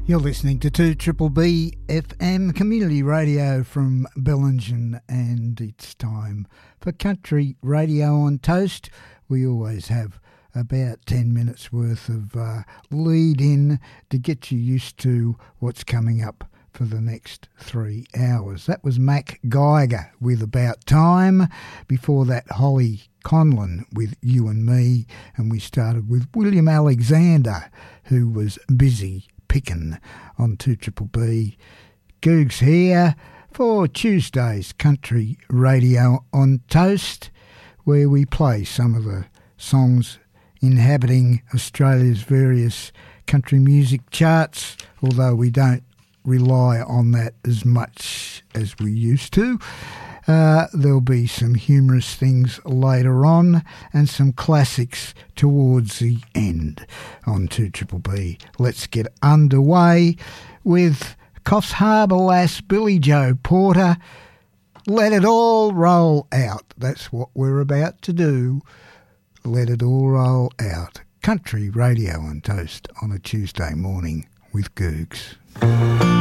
You're listening to 2BBB FM Community Radio from Bellingen, and it's time for Country Radio on Toast. We always have about 10 minutes worth of lead in to get you used to what's coming up for the next 3 hours. That was Mac Geiger with About Time. Before that, Holly Conlon with You and Me, and we started with William Alexander, who was busy picking on 2BBB. Googs here for Tuesday's Country Radio on Toast, where we play some of the songs inhabiting Australia's various country music charts, although we don't rely on that as much as we used to. There'll be some humorous things later on and some classics towards the end on 2BBB. Let's get underway with Coffs Harbour lass Billy Joe Porter. Let it all roll out. That's what we're about to do. Let it all roll out. Country Radio on Toast on a Tuesday morning with Googs.